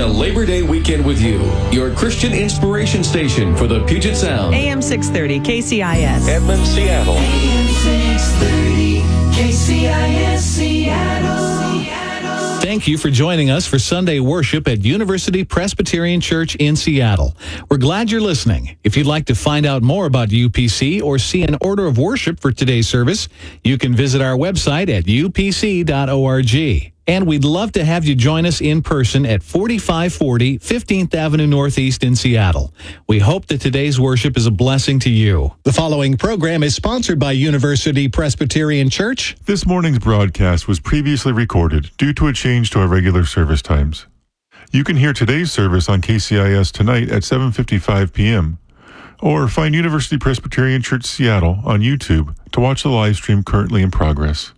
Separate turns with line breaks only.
a Labor Day weekend with you. Your Christian inspiration station for the Puget Sound.
AM 630 KCIS.
Edmond, Seattle.
AM 630 KCIS Seattle.
Thank you for joining us for Sunday worship at University Presbyterian Church in Seattle. We're glad you're listening. If you'd like to find out more about UPC or see an order of worship for today's service, you can visit our website at upc.org. And we'd love to have you join us in person at 4540 15th Avenue Northeast in Seattle. We hope that today's worship is a blessing to you. The following program is sponsored by University Presbyterian Church.
This morning's broadcast was previously recorded due to a change to our regular service times. You can hear today's service on KCIS tonight at 7:55 p.m. or find University Presbyterian Church Seattle on YouTube to watch the live stream currently in progress.